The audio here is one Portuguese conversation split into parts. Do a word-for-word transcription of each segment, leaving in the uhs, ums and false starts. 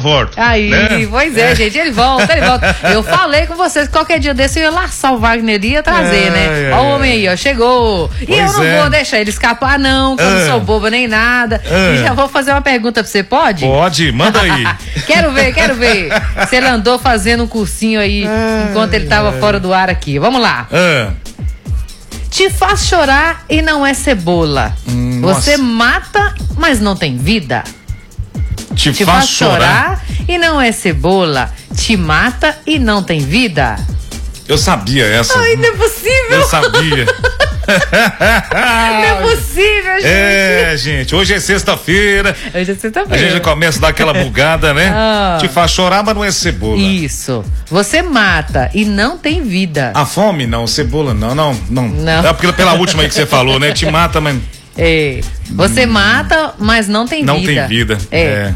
volto. Aí, né? pois é, é, gente, ele volta, ele volta. Eu falei com vocês que qualquer dia desse eu ia laçar o Wagner e ia trazer, é, né? É, ó o homem aí, ó, chegou. E eu não é. vou deixar ele escapar, não, que eu não sou boba nem nada. E já vou fazer uma pergunta pra você, pode? Pode, manda aí. Quero ver, quero ver. Se ele andou fazendo um cursinho aí enquanto ele tava fora do ar aqui. Vamos lá. É. Te faz chorar e não é cebola. Hum, Você nossa. mata, mas não tem vida. Te, Te faz, faz chorar. chorar e não é cebola. Te mata e não tem vida. Eu sabia essa. Ai, não é possível. Eu sabia. Não é possível, gente. É, gente, hoje é sexta-feira. Hoje é sexta-feira. A gente já começa a dar aquela bugada, né? Ah. Te faz chorar, mas não é cebola. Isso. Você mata e não tem vida. A fome não, cebola não, não, não. Não. É porque pela última aí que você falou, né? Te mata, mas... É. Você hum. mata, mas não tem não vida. Não tem vida. É. é.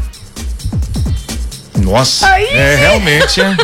Nossa. Aí, é, gente. realmente, é.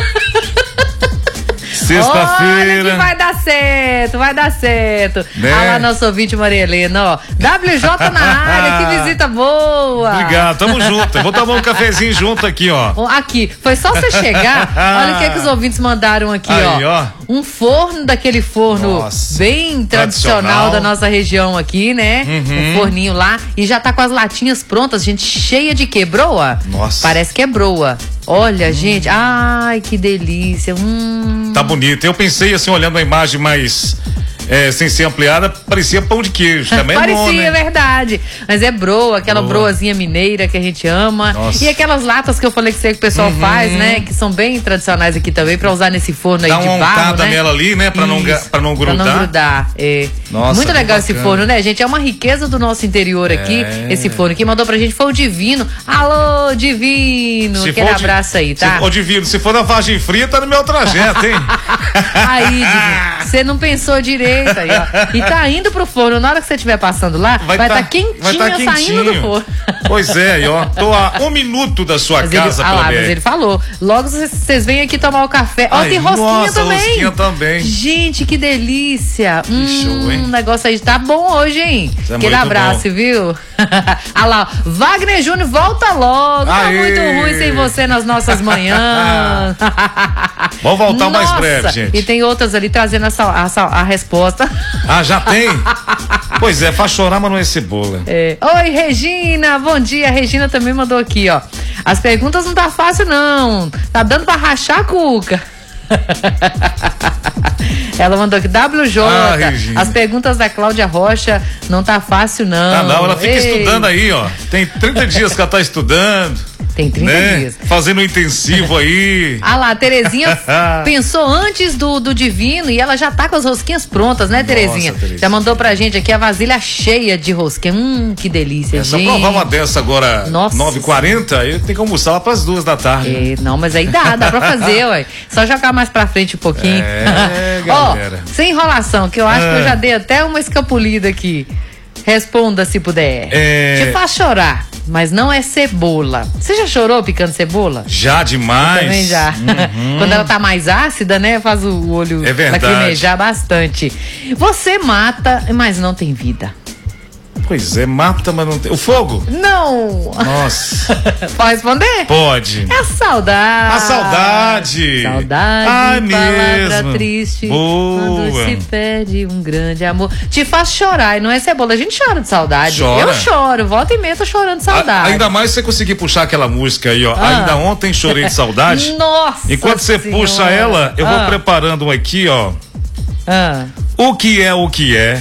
Sexta-feira. Olha que vai dar certo, vai dar certo. Né? Olha lá nosso ouvinte Maria Helena, ó. W J na área, que visita boa. Obrigado, tamo junto. Eu vou tomar um cafezinho junto aqui, ó. Aqui, foi só você chegar. Olha o que, é que os ouvintes mandaram aqui, aí, ó. ó. Um forno daquele forno Nossa. bem tradicional, tradicional da nossa região aqui, né? Uhum. Um forninho lá. E já tá com as latinhas prontas, gente, cheia de quê? Broa? Nossa. Parece que é broa. Olha, hum. gente, ai, que delícia. Hum. Tá bonito. Eu pensei assim, olhando a imagem mais é, sem ser ampliada, parecia pão de queijo. Também parecia, é bom, né? é verdade. Mas é broa, aquela broa. broazinha mineira que a gente ama. Nossa. E aquelas latas que eu falei que você que o pessoal uhum. faz, né? Que são bem tradicionais aqui também, pra usar nesse forno aí Dá de barro, né? Dá uma untada nela ali, né? Pra não, pra não grudar. Pra não grudar, é. Nossa, muito legal esse bacana. forno, né, gente? É uma riqueza do nosso interior aqui, é. esse forno. Quem mandou pra gente foi o Divino. Alô, Divino! Se Aquele abraço aí, tá? Se, ô, Divino, se for na vagem fria, tá no meu trajeto, hein? Aí, Divino, você não pensou direito aí, ó. E tá indo pro forno. Na hora que você estiver passando lá, vai estar tá, tá quentinho, vai tá quentinho saindo do forno. Pois é, ó. Tô a um minuto da sua mas casa, ele, ah lá, mas ele falou. Logo vocês vêm aqui tomar o café. Ó, tem rosquinha nossa, também. Rosquinha também. Gente, que delícia. Que hum, show, hein? O negócio aí tá bom hoje, hein? É Aquele abraço, bom. viu? Ah lá, Wagner Júnior, volta logo. Aê. Tá muito ruim sem você nas nossas manhãs. Vamos voltar Nossa. mais breve, gente. E tem outras ali trazendo a, a, a resposta. Ah, já tem? Pois é, faz chorar, mas não é cebola. É. Oi, Regina, bom dia. A Regina também mandou aqui, ó. As perguntas não tá fácil, não. Tá dando pra rachar a cuca. Ela mandou aqui, W J, ah, as perguntas da Cláudia Rocha não tá fácil, não. Ah, não, ela fica Ei. estudando aí, ó. Tem trinta dias que ela tá estudando. Tem trinta né? dias. Fazendo um intensivo aí. Ah lá, a Terezinha pensou antes do, do Divino e ela já tá com as rosquinhas prontas, né, Terezinha? Nossa, Terezinha? Já mandou pra gente aqui a vasilha cheia de rosquinha. Hum, que delícia, é, gente. Só provar uma dessa agora, nove e quarenta, aí tem que almoçar lá pras duas da tarde. É, não, mas aí dá, dá pra fazer, ué. Só jogar mais pra frente um pouquinho. É, galera. Ó, sem enrolação, que eu acho é. que eu já dei até uma escapulida aqui. Responda se puder. É... Te faz chorar, mas não é cebola. Você já chorou picando cebola? Já demais. Eu também já. Uhum. Quando ela tá mais ácida, né? Faz o olho é lacrimejar bastante. Você mata, mas não tem vida. Pois é, mata, mas não tem. O fogo? Não! Nossa! Pode responder? Pode. É a saudade. A saudade. Saudade, Ai, palavra mesmo. triste. Boa. Quando se perde um grande amor. Te faz chorar, e não é cebola. A gente chora de saudade. Chora. Eu choro, volta e meia tô chorando de saudade. A, ainda mais se você conseguir puxar aquela música aí, ó. Ah. Ainda ontem chorei de saudade. Nossa! Enquanto você senhora. puxa ela, eu ah. vou preparando um aqui, ó. Ah. O que é o que é?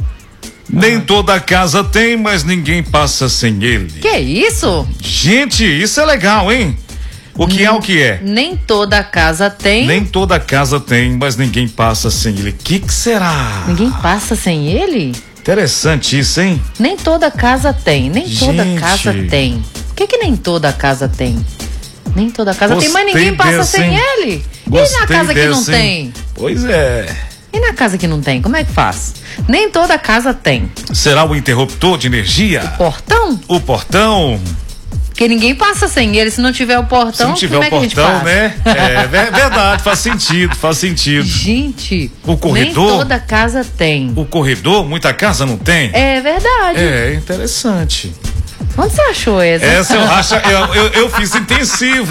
Nem toda casa tem, mas ninguém passa sem ele. Que isso? Gente, isso é legal, hein? O que N- é o que é? Nem toda casa tem. Nem toda casa tem, mas ninguém passa sem ele. O que que será? Ninguém passa sem ele? Interessante isso, hein? Nem toda casa tem. Nem toda Gente. casa tem. O que que nem toda casa tem? Nem toda casa Gostei tem, mas ninguém passa dessa, sem hein? ele. Gostei e na casa dessa, que não hein? tem? Pois é. E na casa que não tem, como é que faz? Nem toda casa tem. Será o interruptor de energia? Portão? O portão? Porque ninguém passa sem ele. Se não tiver o portão, Se não tiver como o é que a gente portão, passa? né? É verdade, faz sentido, faz sentido. Gente, O corredor? nem toda casa tem. O corredor, muita casa não tem? É verdade. É interessante. Onde você achou essa? Essa eu acho, eu, eu, eu fiz intensivo.